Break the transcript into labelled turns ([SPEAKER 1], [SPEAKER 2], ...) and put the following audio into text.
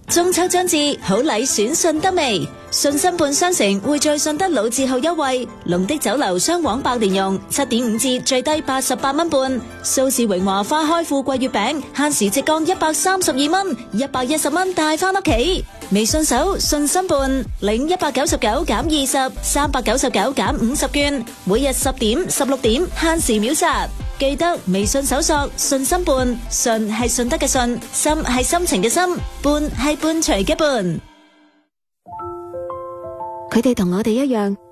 [SPEAKER 1] 中秋將至，好禮選順德味。順心半商城匯聚順德老字號優惠，龍的酒樓雙黃白蓮蓉7.5折，最低88蚊半。蘇氏榮華花開富貴月餅限時直降132蚊，110蚊帶翻屋企。微信搜順心半，領199減20 ，399減50券，每日10點16點限時秒殺。記得微信搜索順心半，順係順德嘅順，心係心情嘅心，半係伴隨嘅伴。
[SPEAKER 2] 佢哋同我哋一樣